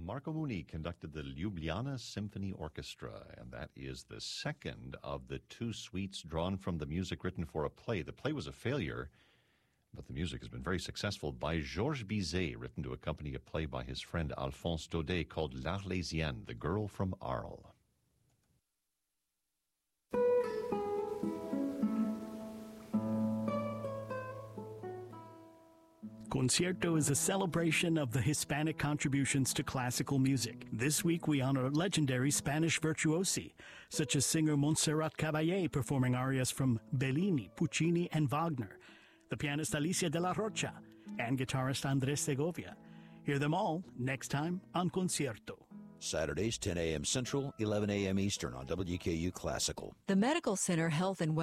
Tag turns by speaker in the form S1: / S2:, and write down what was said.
S1: Marco Muni conducted the Ljubljana Symphony Orchestra, and that is the second of the two suites drawn from the music written for a play. The play was a failure, but the music has been very successful, by Georges Bizet, written to accompany a play by his friend Alphonse Daudet called L'Arlésienne, The Girl from Arles.
S2: Concierto is a celebration of the Hispanic contributions to classical music. This week we honor legendary Spanish virtuosi, such as singer Montserrat Caballé performing arias from Bellini, Puccini, and Wagner, the pianist Alicia de la Rocha, and guitarist Andrés Segovia. Hear them all next time on Concierto.
S3: Saturdays, 10 a.m. Central, 11 a.m. Eastern on WKU Classical.
S4: The Medical Center Health and